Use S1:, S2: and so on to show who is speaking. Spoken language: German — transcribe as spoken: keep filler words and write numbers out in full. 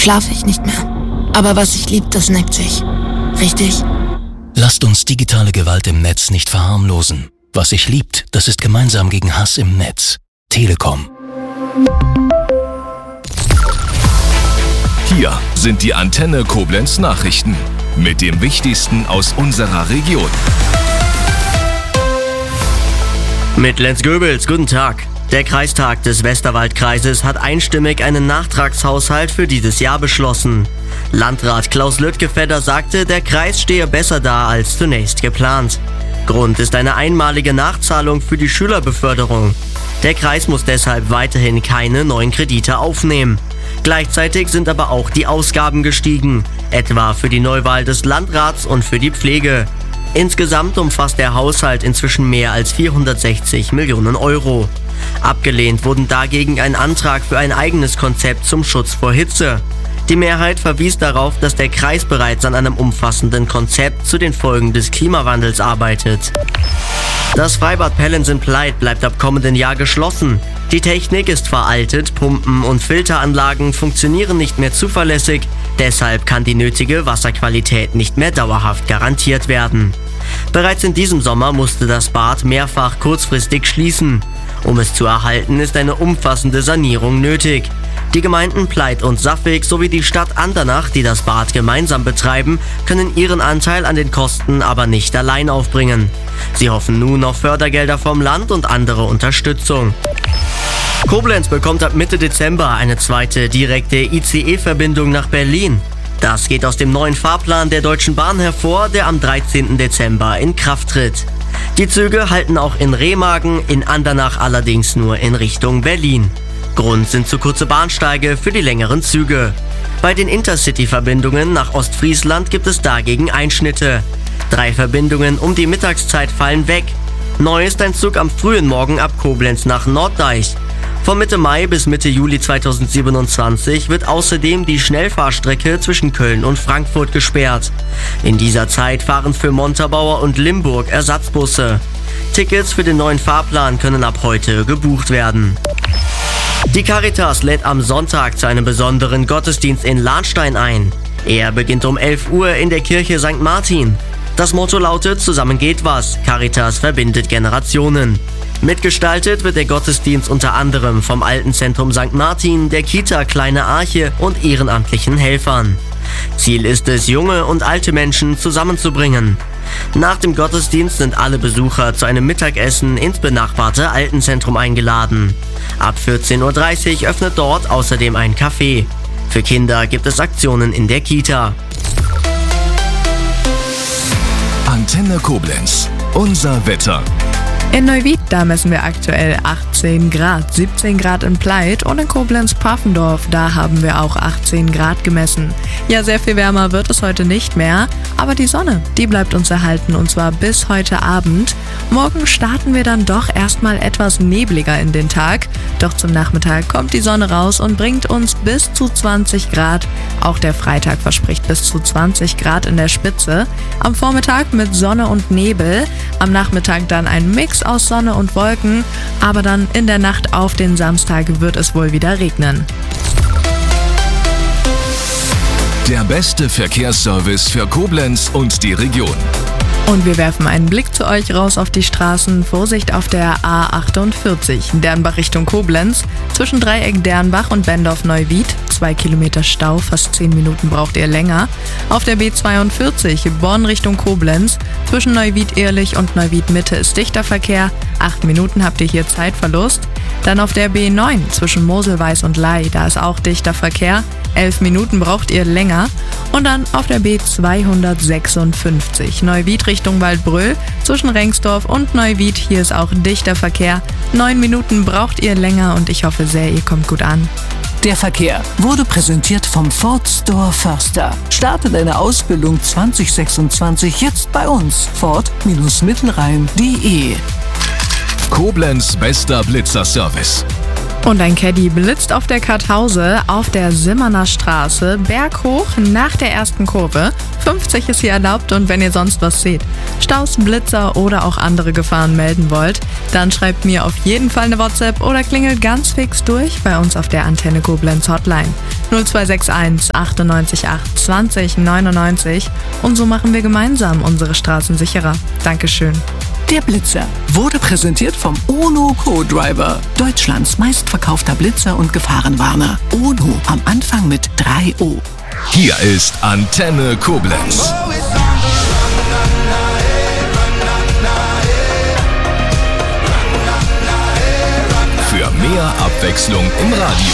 S1: schlafe ich nicht mehr. Aber was ich lieb, das neckt sich. Richtig?
S2: Lasst uns digitale Gewalt im Netz nicht verharmlosen. Was sich liebt, das ist gemeinsam gegen Hass im Netz. Telekom.
S3: Hier sind die Antenne Koblenz Nachrichten mit dem Wichtigsten aus unserer Region.
S4: Mit Lenz Goebels, guten Tag. Der Kreistag des Westerwaldkreises hat einstimmig einen Nachtragshaushalt für dieses Jahr beschlossen. Landrat Klaus Lüttgefedder sagte, der Kreis stehe besser da als zunächst geplant. Grund ist eine einmalige Nachzahlung für die Schülerbeförderung. Der Kreis muss deshalb weiterhin keine neuen Kredite aufnehmen. Gleichzeitig sind aber auch die Ausgaben gestiegen, etwa für die Neuwahl des Landrats und für die Pflege. Insgesamt umfasst der Haushalt inzwischen mehr als vierhundertsechzig Millionen Euro. Abgelehnt wurden dagegen ein Antrag für ein eigenes Konzept zum Schutz vor Hitze. Die Mehrheit verwies darauf, dass der Kreis bereits an einem umfassenden Konzept zu den Folgen des Klimawandels arbeitet. Das Freibad Pellenz in Pleit bleibt ab kommenden Jahr geschlossen. Die Technik ist veraltet, Pumpen und Filteranlagen funktionieren nicht mehr zuverlässig, deshalb kann die nötige Wasserqualität nicht mehr dauerhaft garantiert werden. Bereits in diesem Sommer musste das Bad mehrfach kurzfristig schließen. Um es zu erhalten, ist eine umfassende Sanierung nötig. Die Gemeinden Pleit und Saffig sowie die Stadt Andernach, die das Bad gemeinsam betreiben, können ihren Anteil an den Kosten aber nicht allein aufbringen. Sie hoffen nun auf Fördergelder vom Land und andere Unterstützung. Koblenz bekommt ab Mitte Dezember eine zweite direkte I C E-Verbindung nach Berlin. Das geht aus dem neuen Fahrplan der Deutschen Bahn hervor, der am dreizehnten Dezember in Kraft tritt. Die Züge halten auch in Remagen, in Andernach allerdings nur in Richtung Berlin. Grund sind zu kurze Bahnsteige für die längeren Züge. Bei den Intercity-Verbindungen nach Ostfriesland gibt es dagegen Einschnitte. Drei Verbindungen um die Mittagszeit fallen weg. Neu ist ein Zug am frühen Morgen ab Koblenz nach Norddeich. Von Mitte Mai bis Mitte Juli zweitausendsiebenundzwanzig wird außerdem die Schnellfahrstrecke zwischen Köln und Frankfurt gesperrt. In dieser Zeit fahren für Montabaur und Limburg Ersatzbusse. Tickets für den neuen Fahrplan können ab heute gebucht werden. Die Caritas lädt am Sonntag zu einem besonderen Gottesdienst in Lahnstein ein. Er beginnt um elf Uhr in der Kirche Sankt Martin. Das Motto lautet: Zusammen geht was. Caritas verbindet Generationen. Mitgestaltet wird der Gottesdienst unter anderem vom Altenzentrum Sankt Martin, der Kita Kleine Arche und ehrenamtlichen Helfern. Ziel ist es, junge und alte Menschen zusammenzubringen. Nach dem Gottesdienst sind alle Besucher zu einem Mittagessen ins benachbarte Altenzentrum eingeladen. Ab vierzehn Uhr dreißig öffnet dort außerdem ein Café. Für Kinder gibt es Aktionen in der Kita.
S3: Antenne Koblenz, unser Wetter.
S5: In Neuwied, da messen wir aktuell achtzehn Grad, siebzehn Grad in Pleit und in Koblenz-Paffendorf, da haben wir auch achtzehn Grad gemessen. Ja, sehr viel wärmer wird es heute nicht mehr, aber die Sonne, die bleibt uns erhalten und zwar bis heute Abend. Morgen starten wir dann doch erstmal etwas nebliger in den Tag, doch zum Nachmittag kommt die Sonne raus und bringt uns bis zu zwanzig Grad. Auch der Freitag verspricht bis zu zwanzig Grad in der Spitze. Am Vormittag mit Sonne und Nebel, am Nachmittag dann ein Mix aus Sonne und Wolken, aber dann in der Nacht auf den Samstag wird es wohl wieder regnen.
S3: Der beste Verkehrsservice für Koblenz und die Region.
S5: Und wir werfen einen Blick zu euch raus auf die Straßen. Vorsicht auf der A achtundvierzig, Dernbach Richtung Koblenz. Zwischen Dreieck Dernbach und Bendorf-Neuwied. Zwei Kilometer Stau, fast zehn Minuten braucht ihr länger. Auf der B zweiundvierzig, Bonn Richtung Koblenz. Zwischen Neuwied-Ehrlich und Neuwied-Mitte ist dichter Verkehr. Acht Minuten habt ihr hier Zeitverlust. Dann auf der B neun zwischen Moselweiß und Ley, da ist auch dichter Verkehr. Elf Minuten braucht ihr länger. Und dann auf der B zweihundertsechsundfünfzig, Neuwied Richtung Waldbröl, zwischen Rengsdorf und Neuwied, hier ist auch dichter Verkehr. Neun Minuten braucht ihr länger und ich hoffe sehr, ihr kommt gut an.
S6: Der Verkehr wurde präsentiert vom Ford Store Förster. Starte deine Ausbildung zwanzig sechsundzwanzig jetzt bei uns. Ford Mittelrhein punkt de.
S3: Koblenz bester Blitzerservice.
S5: Und ein Caddy blitzt auf der Karthause auf der Simmerner Straße berghoch nach der ersten Kurve. fünfzig ist hier erlaubt und wenn ihr sonst was seht, Staus, Blitzer oder auch andere Gefahren melden wollt, dann schreibt mir auf jeden Fall eine WhatsApp oder klingelt ganz fix durch bei uns auf der Antenne Koblenz Hotline null zwei sechs eins achtundneunzig acht zwanzig neunundneunzig und so machen wir gemeinsam unsere Straßen sicherer. Dankeschön.
S6: Der Blitzer wurde präsentiert vom Ono Co-Driver, Deutschlands meistverkaufter Blitzer und Gefahrenwarner. Ono am Anfang mit drei O.
S3: Hier ist Antenne Koblenz. Für mehr Abwechslung im Radio.